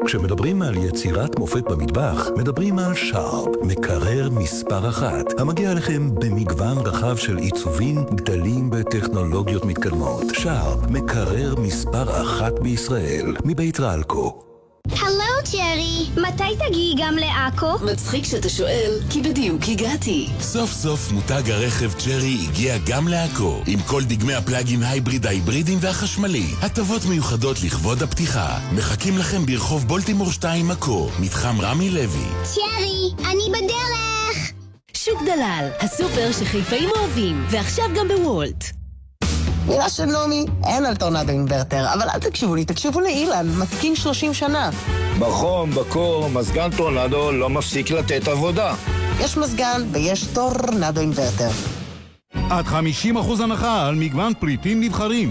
כשמדברים על יצירת מופת במטבח, מדברים על שרפ, מקרר מספר 1, המגיע לכם במגוון רחב של עיצובים גדלים בטכנולוגיות מתקדמות. שרפ, מקרר מספר 1 בישראל, מבית רלקו. הלו ג'רי, מתי תגיעי גם לעכו? מצחיק שאתה שואל, כי בדיוק הגעתי. סוף סוף מותג הרכב ג'רי הגיע גם לעכו, עם כל דגמי הפלאגין הייבריד, ההיברידים והחשמלי. הטבות מיוחדות לכבוד הפתיחה. מחכים לכם ברחוב בולטימור 2 עכו, מתחם רמי לוי. ג'רי, אני בדרך. שוק דלל, הסופר שחיפאים אוהבים, ועכשיו גם בוולט. מילה של נעמי, אין על טורנדו אינברטר, אבל אל תקשיבו לי, תקשיבו לאילן, מתקין 30 שנה. בחום, בקור, מזגן טורנדו לא מפסיק לתת עבודה. יש מזגן ויש טורנדו אינברטר. עד 50% הנחה על מגוון פריטים נבחרים.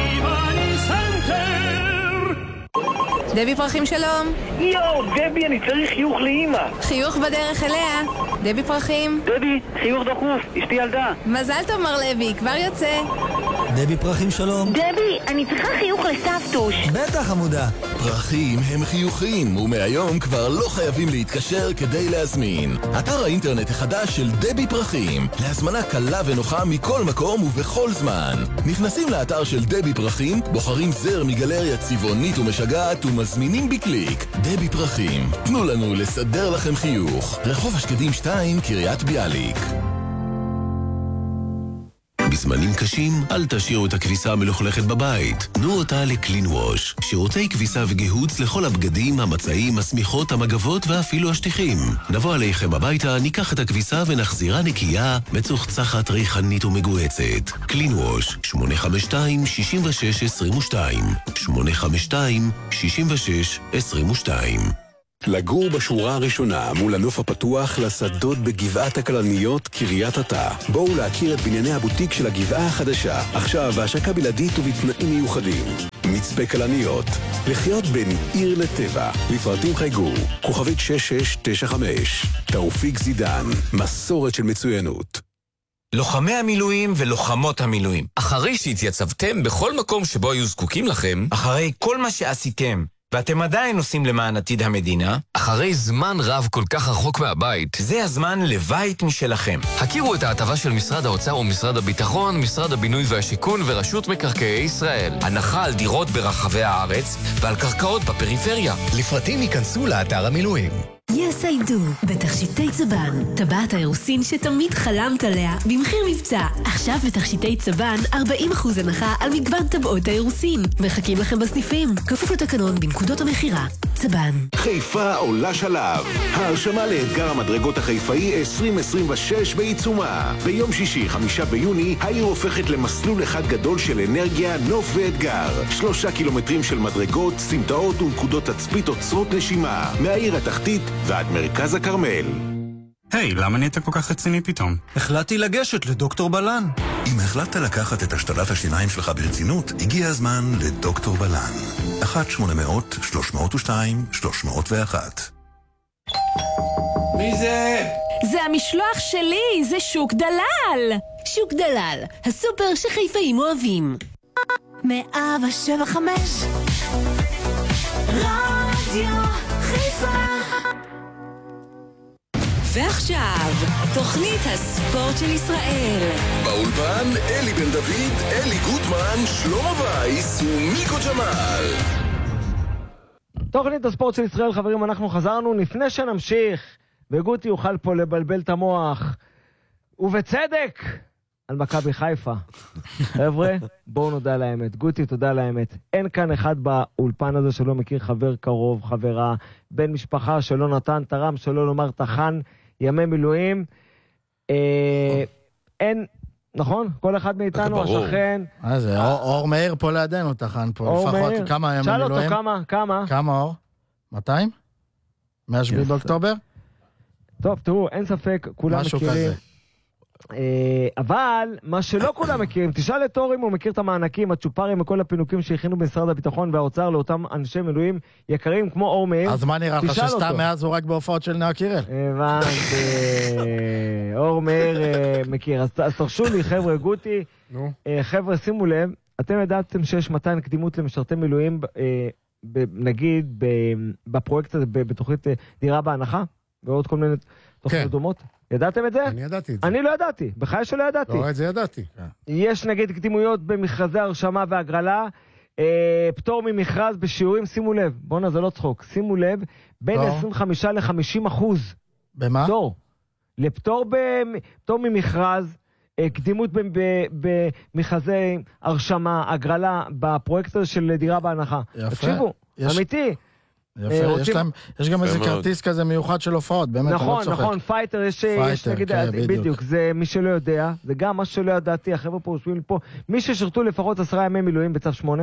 דבי פרחים שלום. יואו, דבי, אני צריך חיוך לאמא. חיוך בדרך אליה. דבי פרחים. דבי, חיוך דחוף, אשתי ילדה. מזל טוב מר לוי, כבר יוצא. דבי פרחים שלום. דבי, אני צריכה חיוך לסבתוש. בטח עמודה. פרחים הם חיוכים, ומהיום כבר לא חייבים להתקשר כדי להזמין. אתר האינטרנט החדש של דבי פרחים, להזמנה קלה ונוחה מכל מקום ובכל זמן. נכנסים לאתר של דבי פרחים, בוחרים זר מגלריה צבעונית ומשגעת ומזמינים בקליק. דבי פרחים, תנו לנו לסדר לכם חיוך. רחוב השקדים 2, קריית ביאליק. בזמנים קשים, אל תשאירו את הכביסה המלוכלכת בבית. תנו אותה לקלין ווש. שירותי כביסה וגיהוץ לכל הבגדים, המצעים, השמיכות, המגבות ואפילו השטיחים. נבוא עליכם הביתה, ניקח את הכביסה ונחזירה נקייה, מצוחצחת, ריחנית ומגועצת. קלין ווש, 852-6622. 852-6622. לגור בשורה הראשונה מול הנוף הפתוח לשדות בגבעת הכלניות קריית אתא. בואו להכיר את בנייני הבוטיק של הגבעה החדשה, עכשיו בהשקה בלעדית ובתנאים מיוחדים. מצפה כלניות, לחיות בין עיר לטבע, לפרטים חייגו, כוכבית 6695. תאופיק זידן, מסורת של מצוינות. לוחמי המילואים ולוחמות המילואים, אחרי שהתייצבתם בכל מקום שבו היו זקוקים לכם, אחרי כל מה שעשיתם, ואתם עדיין עושים למען עתיד המדינה, אחרי זמן רב כל כך רחוק מהבית, זה הזמן לבית משלכם. הכירו את ההטבה של משרד האוצר ומשרד הביטחון, משרד הבינוי והשיכון ורשות מקרקעי ישראל. הנחה על דירות ברחבי הארץ ועל קרקעות בפריפריה. לפרטים ייכנסו לאתר המילואים. Yes I do, בתכשיטי צבן, טבעת האירוסין שתמיד חלמת עליה, במחיר מבצע. עכשיו בתכשיטי צבן, 40% הנחה על מגוון טבעות האירוסין. מחכים לכם בסניפים, כפוף לתקנון בנקודות המחירה. צבן. חיפה עולה שלב. ההרשמה לאתגר המדרגות החיפאי 2026 בעיצומה. ביום שישי, 5 ביוני, העיר הופכת למסלול אחד גדול של אנרגיה, נוף ואתגר. 3 קילומטרים של מדרגות, סמטאות ונקודות תצפית עוצרות נשימה. מהעיר התחתית ועד מרכז הכרמל. היי, למה נהיית כל כך רציני פתאום? החלטתי לגשת לדוקטור בלן. אם החלטת לקחת את השתלת השיניים שלך ברצינות, הגיע הזמן לדוקטור בלן. 1-800-302-301. מי זה? זה המשלוח שלי, זה שוק דלל. שוק דלל, הסופר שחיפאים אוהבים. 107.5 רדיו חיפה. ועכשיו, תוכנית הספורט של ישראל. באולפן אלי בן דוד, אלי גוטמן, שלמה וייס ומיקו ג'מאל. תוכנית הספורט של ישראל, חברים, אנחנו חזרנו. לפני שנמשיך, וגוטי יוכל פה לבלבל את המוח, ובצדק, על מכבי חיפה. חבר'ה, בואו נודע על האמת. גוטי, תודה על האמת. אין כאן אחד באולפן הזה שלא מכיר חבר קרוב, חברה, בן משפחה שלא נתן, תרם, שלא לומר תחן, ימי מילואים. אין, נכון? כל אחד מאיתנו, השכן. זה אור מאיר פה לידינו, תחן פה. אור לפחות מאיר. כמה ימי שאל מילואים? אותו כמה? כמה אור? 200? 107 באוקטובר? טוב, תראו, אין ספק, כולם מכירים. כזה. אבל מה שלא כולם מכירים, תשאל את אור אם הוא מכיר את המענקים, הצ'ופרים וכל הפינוקים שהכינו במשרד הביטחון והאוצר לאותם אנשי מילואים יקרים כמו אור מאיר. אז מה נראה לך שסתם מאז הוא רק בהופעות של נועה קירל? הבנתי. אור מאיר מכיר. אז תרשו לי, חבר'ה, גוטי, חבר'ה, שימו לב, אתם ידעתם שיש 200 קדימות למשרתי מילואים נגיד, בפרויקט הזה, בתוכנית דירה בהנחה, ועוד כל מיני תוכניות דומות. ידעתם את זה? אני ידעתי את זה. אני לא ידעתי, בחיי שלא ידעתי. לא, את זה ידעתי. יש נגיד קדימויות במכרזי הרשמה והגרלה, פטור ממכרז בשיעורים, שימו לב, בוא'נה זה לא צחוק, שימו לב, בין 25 ל-50%. במה? פטור. לפטור ממכרז, קדימות במכרזי הרשמה, הגרלה, בפרויקט הזה של דירה בהנחה. תקשיבו, אמיתי. יפה, יש גם איזה כרטיס כזה מיוחד של הופעות, באמת, אני לא צוחק. נכון, פייטר, יש נגיד, בדיוק, זה מי שלא יודע, זה גם מה שלא ידעתי, החבר'ה פה יושבים פה, מי ששרתו לפחות 10 ימי מילואים בצו 8,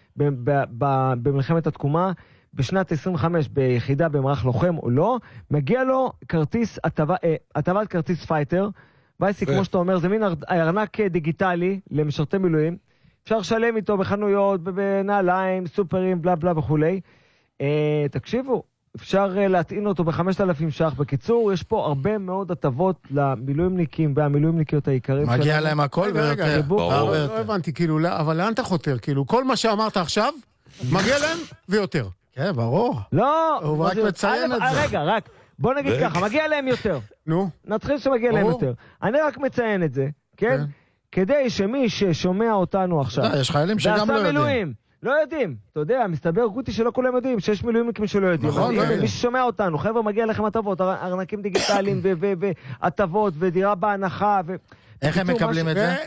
במלחמת התקומה, בשנת 25 ביחידה במערך לוחם או לא, מגיע לו כרטיס, הטבת כרטיס פייטר, וייסי, כמו שאתה אומר, זה מין ארנק דיגיטלי למשרתי מילואים, אפשר לשלם איתו בחנויות, בנעליים, סופרים, בלה בלה וכולי. תקשיבו, אפשר להטעין אותו ב5,000 ש"ח. בקיצור, יש פה הרבה מאוד הטבות למילואימניקים והמילואימניקיות העיקריים. מגיע להם הכל ויותר. לא הבנתי, כאילו, אבל לאן אתה חותר? כאילו, כל מה שאמרת עכשיו, מגיע להם ויותר. כן, ברור. לא, הוא רק מציין את זה. רגע, רק, בוא נגיד ככה, מגיע להם יותר. נו. נתחיל שמגיע להם יותר. אני רק מציין את זה, כן? כדי שמי ששומע אותנו עכשיו, יש חיילים שגם לא יודעים. לא יודעים, אתה יודע, מסתבר גוטי שלא כולם יודעים, שיש מילואימניקים שלא יודעים. נכון, מי ששומע אותנו, חבר'ה, מגיע לכם הטבות, ארנקים דיגיטליים והטבות ודירה בהנחה. איך הם מקבלים את זה?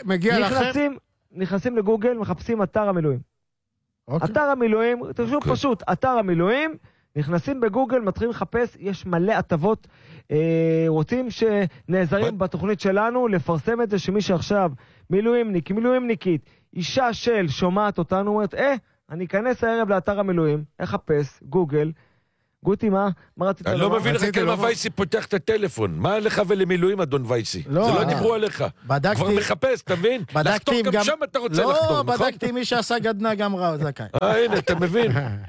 נכנסים לגוגל, מחפשים אתר המילואים. אתר המילואים, תחשוב פשוט, אתר המילואים, נכנסים בגוגל, מתחילים לחפש, יש מלא הטבות, רוצים שנעזרים בתוכנית שלנו, לפרסם את זה שמי שעכשיו מילואימניק, מילואימניקית, אישה של שומעת אותנו, אומרת, אני אכנס הערב לאתר המילואים, אחפש, גוגל, גוטי, מה רצית לומר? אני לא מבין לך כמה וייסי פותח את הטלפון, מה לך ולמילואים, אדון וייסי? זה לא דיברו עליך. כבר מחפש, אתה מבין? לחתור גם שם אתה רוצה לחתור, נכון? לא, בדקתי מי שעשה גדנה גם רע, זכאי. הנה, אתה מבין?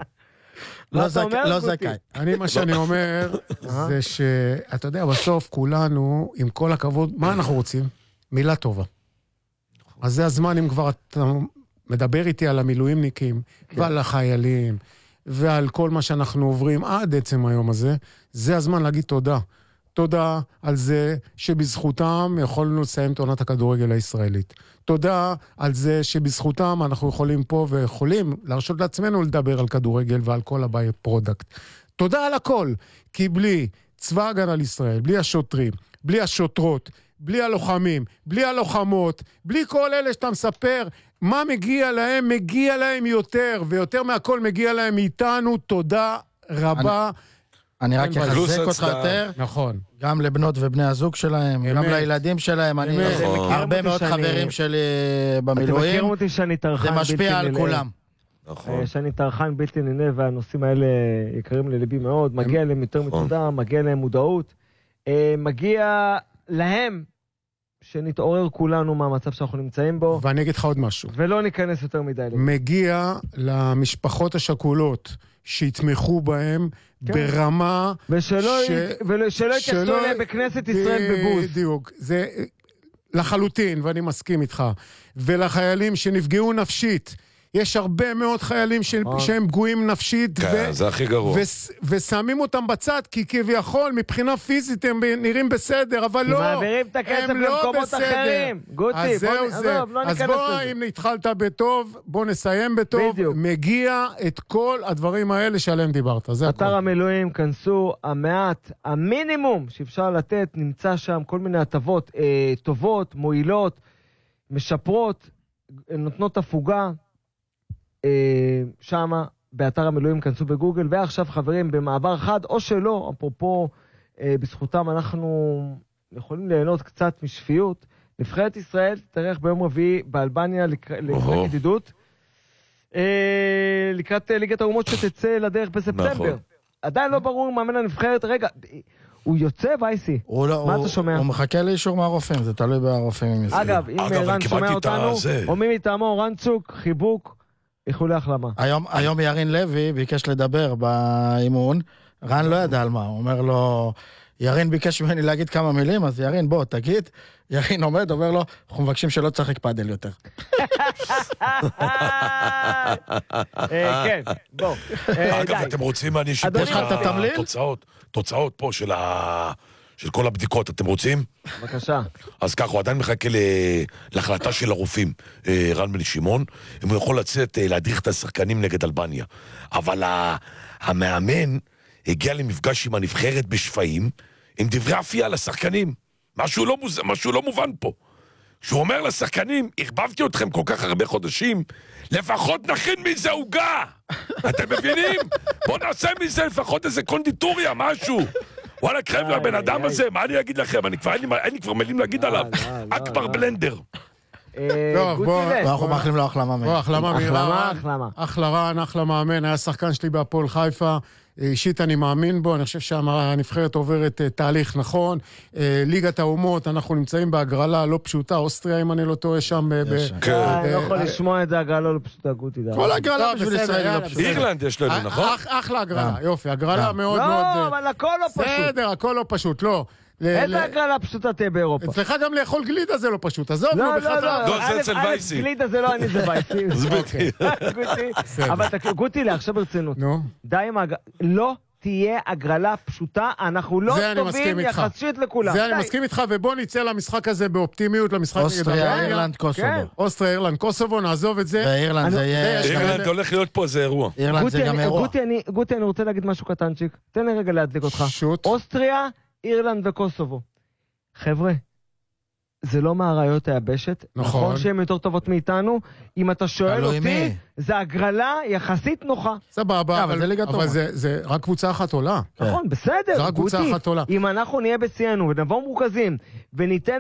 לא זכאי. מה שאני אומר, זה שאתה יודע, בסוף כולנו, עם כל הכבוד, מה אנחנו רוצים? מילה טובה. אז זה הזמן, אם כבר אתה מדבר איתי על המילואימניקים, ועל החיילים, ועל כל מה שאנחנו עוברים עד עצם היום הזה, זה הזמן להגיד תודה. תודה על זה שבזכותם יכולנו לסיים את עונת הכדורגל הישראלית. תודה על זה שבזכותם אנחנו יכולים פה ויכולים להרשות לעצמנו לדבר על כדורגל ועל כל הביי פרודקט. תודה על הכל, כי בלי צבא הגנה לישראל, בלי השוטרים, בלי השוטרות, בלי הלוחמים, בלי הלוחמות, בלי כל אלה שאתה מספר, מה מגיע להם יותר, ויותר מהכל מגיע להם מאיתנו. תודה רבה. אני רק אחזק אותך יותר. נכון. גם לבנות ובני הזוג שלהם, גם לילדים שלהם. אני הרבה מאוד חברים שלי במילואים. אתם מכירים אותי שאני טרחן בלתי נלאה. זה משפיע על כולם. נכון. שאני טרחן בלתי נלאה, והנושאים האלה יקרים ללבי מאוד. מגיע להם יותר מתודה, מגיע להם מודעות. מגיע להם שנתעורר כולנו מהמצב שאנחנו נמצאים בו. ואני אגיד לך עוד משהו. ולא ניכנס יותר מדי. מגיע למשפחות השכולות שיתמכו בהם ברמה... ושלא יתייחסו אליהם בכנסת ישראל בבוז. בדיוק. זה לחלוטין, ואני מסכים איתך. ולחיילים שנפגעו נפשית. יש הרבה מאוד חיילים שהם פגועים נפשית, זה הכי גרוע. ושמים אותם בצד, כי כביכול, מבחינה פיזית הם נראים בסדר, אבל לא, מעבירים את הכסף למקומות אחרים. גוטי, אז בוא, אם התחלת בטוב, בוא נסיים בטוב, מגיע את כל הדברים האלה שעליהם דיברת. אתר המילואים, כנסו, המינימום שאפשר לתת, נמצא שם כל מיני הטבות טובות, מועילות, משפרות, נותנות הפוגה, שמה באתר המילואים, כנסו בגוגל. ועכשיו חברים, במעבר חד או שלא, אפרופו בזכותם אנחנו יכולים ליהנות קצת משפיות, נבחרת ישראל תארח ביום רביעי באלבניה לקראת ידידות, לקראת ליגת האומות שתצא לדרך בספטמבר. עדיין לא ברור מאמן הנבחרת. רגע, הוא יוצא וייסי? מה אתה שומע? הוא מחכה לאישור מהרופאים, זה תלוי ברופאים. אגב, אם רן שומע אותנו, או מי מטעמו, רן צוק, חיבוק, איחולי החלמה. היום ירין לוי ביקש לדבר באימון, רן לא ידע על מה, הוא אומר לו, ירין ביקש ממני להגיד כמה מילים, אז ירין, בוא, תגיד. ירין עומד, אומר לו, אנחנו מבקשים שלא תשחק פאדל יותר. כן, בוא. אגב, אתם רוצים, אני שיפוט תוצאות פה של כל הבדיקות, אתם רוצים? בבקשה. אז ככה, הוא עדיין מחכה להחלטה של הרופאים, רן בן שמעון, אם הוא יכול לצאת להדריך את השחקנים נגד אלבניה. אבל המאמן הגיע למפגש עם הנבחרת בשפיים, עם דברי אפייה לשחקנים. משהו לא מובן פה. שהוא אומר לשחקנים, הרבבתי אתכם כל כך הרבה חודשים, לפחות נכין מזה עוגה. אתם מבינים? בואו נעשה מזה לפחות איזה קונדיטוריה, משהו. וואלה, חבר'ה, הבן אדם הזה, מה אני אגיד לכם? אין לי כבר מילים להגיד עליו. אכבר בלנדר. אנחנו מאחלים לו החלמה. בוא, החלמה מהירה. אחלה רן, אחלה מאמן, היה שחקן שלי בהפועל חיפה. אישית אני מאמין בו, אני חושב שהנבחרת עוברת תהליך נכון. ליגת האומות, אנחנו נמצאים בהגרלה לא פשוטה, אוסטריה, אם אני לא טועה שם. אני לא יכול לשמוע את זה, הגרלה לא פשוטה, גוטי. כל הגרלה בשביל ישראל לא פשוטה. אירלנד יש לנו, נכון? אחלה הגרלה, יופי, הגרלה מאוד מאוד... לא, אבל הכל לא פשוט. בסדר, הכל לא פשוט, לא. איזה הגרלה פשוטה תהיה באירופה? אצלך גם לאכול גלידה זה לא פשוט, עזוב, לא, זה אצל וייסי. גלידה זה לא אני, זה וייסי. אבל גוטי, עכשיו ברצינות. די עם לא תהיה הגרלה פשוטה, אנחנו לא טובים יחסית לכולם. זה אני מסכים איתך, ובוא נצא למשחק הזה באופטימיות, למשחק נגד אוסטריה, אירלנד, קוסובו. אוסטריה, אירלנד, קוסובו, נעזוב את זה. ואירלנד זה יהיה... אירלנד הולך להיות פה איזה אירוע. אירלנד זה גם אירוע. גוטי, אני רוצה להגיד משהו קטנצ'יק. תן לי רגע להדליק אותך. אוסטריה, אירלנד וקוסובו. חבר'ה, זה לא מהראיות היבשת. נכון שהן יותר טובות מאיתנו. אם אתה שואל אותי, זה הגרלה יחסית נוחה. סבבה, אבל זה רק קבוצה אחת עולה. נכון, בסדר. זה רק קבוצה אחת עולה. אם אנחנו נהיה בציינו ונבוא מורכזים, וניתן...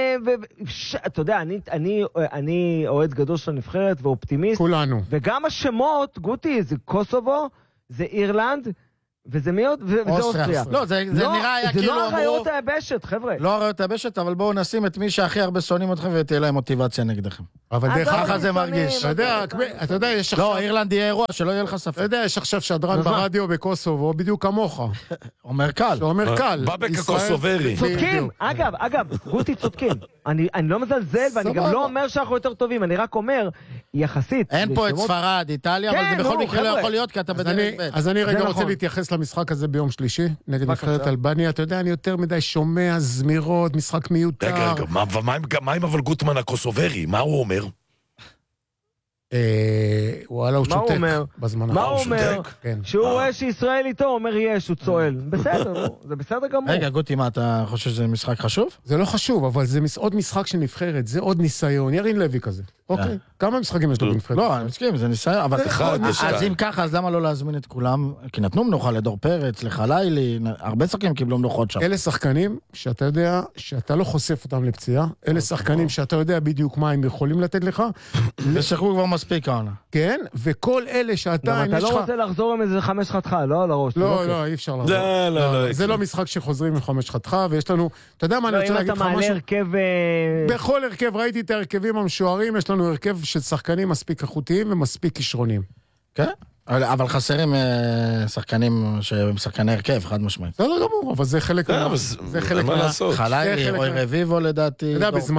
אתה יודע, אני אוהד גדול של הנבחרת ואופטימיסט. כולנו. וגם השמות, גוטי, זה קוסובו, זה אירלנד, וזה מי עוד? וזה אוסטריה. לא, זה נראה היה כאילו אמרו... זה לא הראיות היבשת, חבר'ה. לא הראיות היבשת, אבל בואו נשים את מי שהכי הרבה שונאים אתכם ותהיה להם מוטיבציה נגדכם. אבל דרך ככה זה מרגיש. אתה יודע, יש עכשיו... לא, אירלנד יהיה אירוע, שלא יהיה לך ספק. אתה יודע, יש עכשיו שדרן ברדיו בקוסובו, בדיוק כמוך. אומר קל. שאומר קל. בבק הקוסוברי. צודקים, אגב, גוטי צודקים. אני לא מזלזל, ואני גם לא אומר שאנחנו יותר טובים, אני רק אומר, יחסית. אין פה את ספרד, איטליה, אבל זה בכל מקרה לא יכול להיות, כי אתה בדרך ב'. אז אני רגע רוצה להתייחס למשחק הזה ביום שלישי, נגד נבחרת אלבניה. אתה יודע, אני יותר מדי שומע זמירות, משחק מיותר. רגע, מה עם אבל גוטמן הקוסוברי? מה הוא אומר? וואלה, הוא שותק בזמן מה הוא אומר? שהוא רואה שישראל איתו, הוא אומר יש, הוא צועל. בסדר, זה בסדר גמור. רגע, גוטי, מה, אתה חושב שזה משחק חשוב? זה לא חשוב, אבל זה עוד משחק של נבחרת, זה עוד ניסיון, ירין לוי כזה. אוקיי, כמה משחקים יש לו בנבחרת? לא, אני מסכים, זה ניסיון, אבל אז אם ככה, אז למה לא להזמין את כולם? כי נתנו מנוחה לדור פרץ, לחלילי, הרבה שחקנים קיבלו מנוחות שם. אלה שחקנים שאתה יודע שאתה לא חושף אותם לפציעה, אלה שחקנים שאתה יודע בדיוק מה הם יכולים לתת לך. ושחקו כבר מספיק העונה. כן, וכל אלה שאתה... אתה לא רוצה לחזור עם איזה 5 חתכה, לא על הראש. לא, אי אפשר לחזור. לא. זה לא משחק שחוזרים עם 5 חתכה, ויש לנו... אתה יודע מה אני רוצה להגיד לך משהו? בכל הרכב, ראיתי את ההרכבים המשוערים, יש לנו הרכב של שחקנים מספיק איכותיים ומספיק כישרונים. כן? אבל חסרים שחקני הרכב, חד משמעית. זה לא גמור, אבל זה חלק מה לעשות? חלילי, רוי רביבו לדעתי,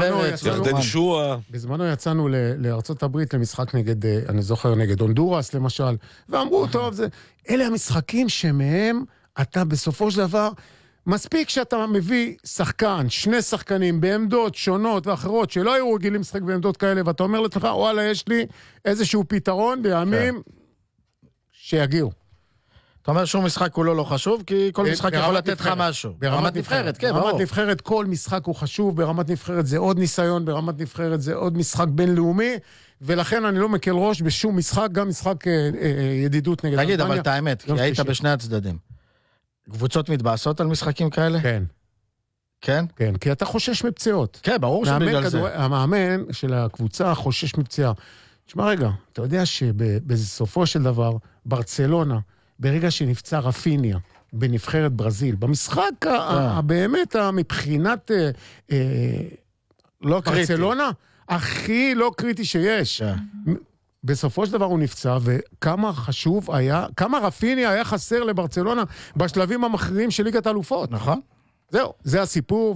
בזמנו יצאנו לארצות הברית למשחק נגד, אני זוכר, נגד הונדורס למשל, ואמרו, טוב, אלה המשחקים שמהם אתה בסופו של דבר, מספיק שאתה מביא שחקן, 2 שחקנים בעמדות שונות ואחרות, שלא היו רגילים לשחק בעמדות כאלה, ואתה אומר לך, וואלה, יש לי איזשהו פתרון בימים שיגיעו. אתה אומר שהוא משחק כולו לא חשוב, כי כל משחק יכול לתת לך משהו. ברמת נבחרת, כן, ברור. ברמת נבחרת, כל משחק הוא חשוב, ברמת נבחרת זה עוד ניסיון, ברמת נבחרת זה עוד משחק בינלאומי, ולכן אני לא מקל ראש בשום משחק, גם משחק ידידות נגד תגיד, אבל את האמת, כי היית בשני הצדדים. קבוצות מתבאסות על משחקים כאלה? כן. כן? כן, כי אתה חושש מפציעות. כן, ברור שבגלל זה. המאמן של הקבוצה חושש מפציעה. תשמע רגע, אתה יודע שבסופו של דבר, ברצלונה, ברגע שנפצע רפיניה, בנבחרת ברזיל, במשחק באמת מבחינת ברצלונה, הכי לא קריטי שיש. בסופו של דבר הוא נפצע, וכמה חשוב היה, כמה רפיניה היה חסר לברצלונה בשלבים המכריעים של ליגת האלופות. נכון. זהו, זה הסיפור,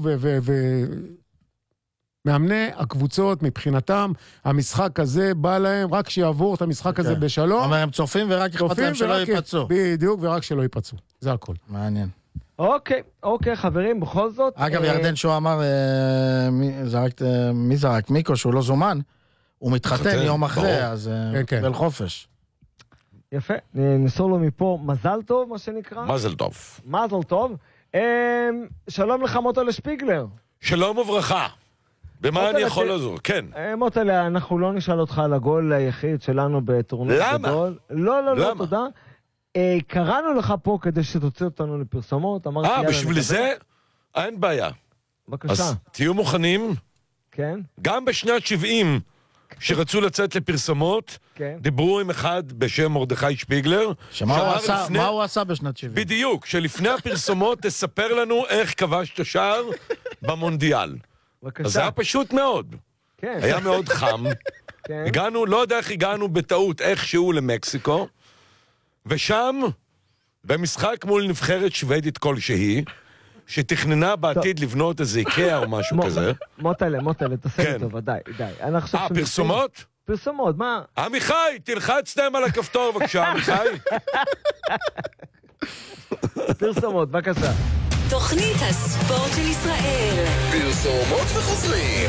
מאמני הקבוצות מבחינתם, המשחק הזה בא להם, רק שיעבור את המשחק הזה בשלום. אבל הם צופים ורק אכפת להם שלא ייפצעו. בדיוק, ורק שלא ייפצעו. זה הכל. מעניין. אוקיי, חברים, בכל זאת... אגב, ירדן שו אמר, מי זרק? מיקו, שהוא לא זומן, הוא מתחתן יום אחרי, אז קיבל חופש. יפה, נסור לו מפה מזל טוב, מה שנקרא. מזל טוב. מזל טוב. שלום לך מוטלה שפיגלר. שלום וברכה. במה אני יכול לעזור? כן. מוטלה, אנחנו לא נשאל אותך על הגול היחיד שלנו בטורניר גדול. לא, תודה. קראנו לך פה כדי שתוציא אותנו לפרסומות. בשביל זה? אין בעיה. בבקשה. אז תהיו מוכנים. כן. גם בשנת 70, שרצו לצאת לפרסומות, דיברו עם אחד בשם מרדכי שפיגלר. מה הוא עשה בשנת 70? בדיוק, שלפני הפרסומות תספר לנו איך כבשת שער במונדיאל. אז זה היה פשוט מאוד. היה מאוד חם. הגענו, לא יודע איך הגענו בטעות איכשהו למקסיקו, ושם, במשחק מול נבחרת שוודית כלשהי, שתכננה בעתיד לבנות איזה איקאה או משהו כזה. מוטלה, תעשה לי טוב, די. פרסומות? פרסומות, מה? עמיחי, תלחץ להם על הכפתור בבקשה, עמיחי. פרסומות, בבקשה. תוכנית הספורט של ישראל. פרסומות וחוזרים.